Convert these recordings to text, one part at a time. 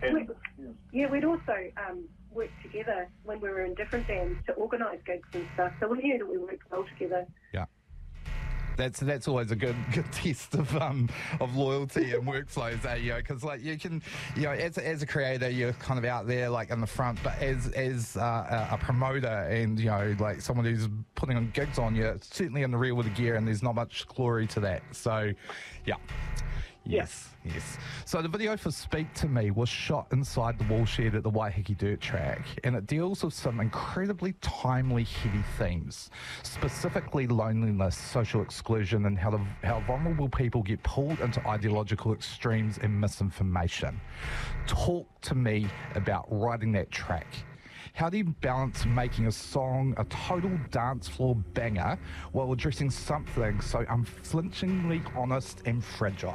And, we'd also worked together when we were in different bands to organise gigs and stuff, so we knew that we worked well together. Yeah. That's always a good test of loyalty and workflows, because like you can, as a creator, you're kind of out there like in the front, but as a promoter and like someone who's putting on gigs on, you're certainly in the rear with the gear, and there's not much glory to that. So, yeah. Yes. So the video for Speak to Me was shot inside the Woolshed at the Waiheke Dirt Track, and it deals with some incredibly timely, heavy themes, specifically loneliness, social exclusion, and how vulnerable people get pulled into ideological extremes and misinformation. Talk to me about writing that track. How do you balance making a song a total dance floor banger while addressing something so unflinchingly honest and fragile?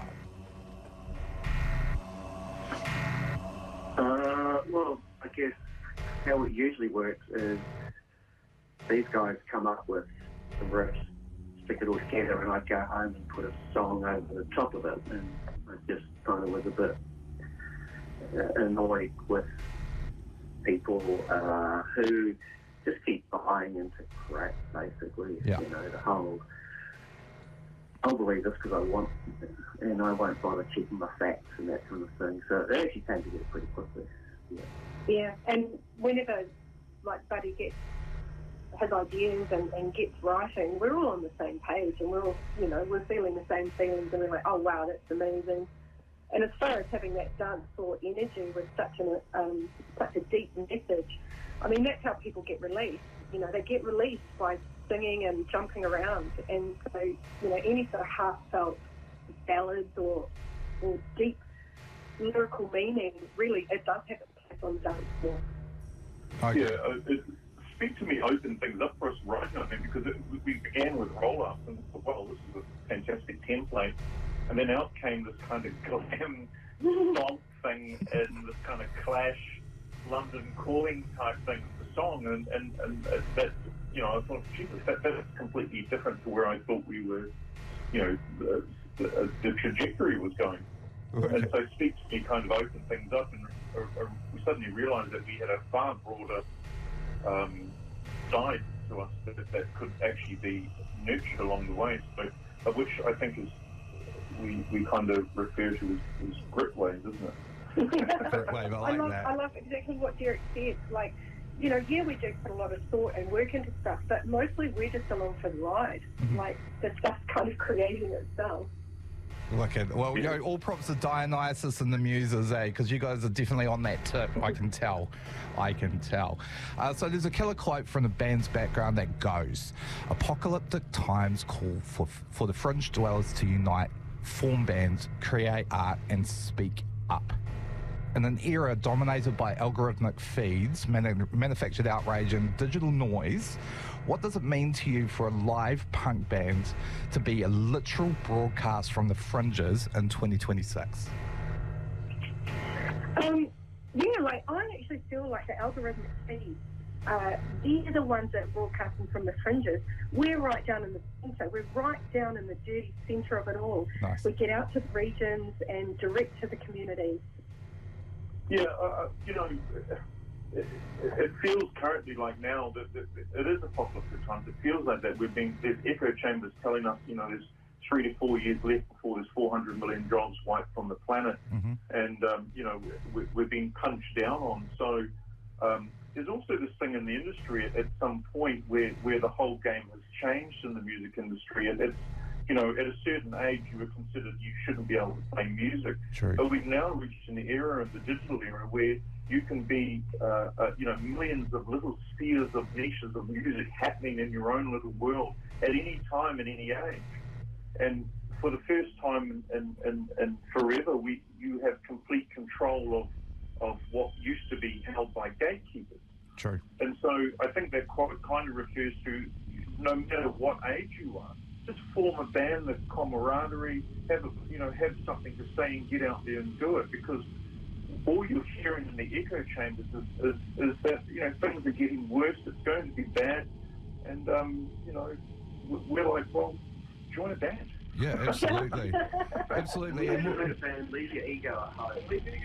Well, I guess how it usually works is these guys come up with the riffs, stick it all together, and I'd go home and put a song over the top of it, and I just kind of was a bit annoyed with people who just keep buying into crap, basically. Yeah. The whole, I'll believe this because I want, and I won't bother checking my facts and that kind of thing. So it actually came together pretty quickly. Yeah, and whenever like Buddy gets his ideas and gets writing, we're all on the same page, and we're all, we're feeling the same feelings, and we're like, oh wow, that's amazing. And as far as having that dance floor energy with such a deep message, I mean, that's how people get released. They get released by singing and jumping around, and so any sort of heartfelt ballads or deep lyrical meaning, really, it does have a place on the dance floor. Okay. Yeah, Speak to Me opened things up for us right now, I think, because we began with roll-ups and thought, well, this is a fantastic template. And then out came this kind of glam stomp thing and this kind of Clash, London Calling type thing of the song. And that, I thought, Jesus, that's completely different to where I thought we were, the trajectory was going. Okay. And so Speak to Me kind of opened things up, and we suddenly realised that we had a far broader side to us that could actually be nurtured along the way. So, which I think is we kind of refer to as grit waves, isn't it? Grit wave, I like that. I love exactly what Derek said. Like, we do put a lot of thought and work into stuff, but mostly we're just along for the ride. Mm-hmm. Like, the stuff's kind of creating itself. Wicked. Well, all props to Dionysus and the Muses, because you guys are definitely on that tip. I can tell. So there's a killer quote from the band's background that goes, "Apocalyptic times call for the fringe dwellers to unite, form bands, create art, and speak up. In an era dominated by algorithmic feeds, manufactured outrage, and digital noise, what does it mean to you for a live punk band to be a literal broadcast from the fringes in 2026? I actually feel like the algorithmic feeds, they're the ones that are broadcasting from the fringes. We're right down in the centre. We're right down in the dirty centre of it all. Nice. We get out to the regions and direct to the communities. Yeah, it feels currently like now that it is apocalyptic times. It feels like that there's echo chambers telling us, there's 3 to 4 years left before there's 400 million jobs wiped from the planet. Mm-hmm. And, we're being punched down on. So there's also this thing in the industry at some point where the whole game has changed in the music industry. It's, at a certain age, you were considered you shouldn't be able to play music. True. But we've now reached an era of the digital era where you can be, millions of little spheres of niches of music happening in your own little world at any time and any age. And for the first time and forever, you have complete control of what used to be held by gatekeepers. True. And so I think that quote kind of refers to no matter what age you are, just form a band, the camaraderie, have something to say and get out there and do it, because all you're hearing in the echo chambers is that, things are getting worse, it's going to be bad, and, we're like, well, join a band. Yeah, absolutely. Absolutely. Leave your ego at home.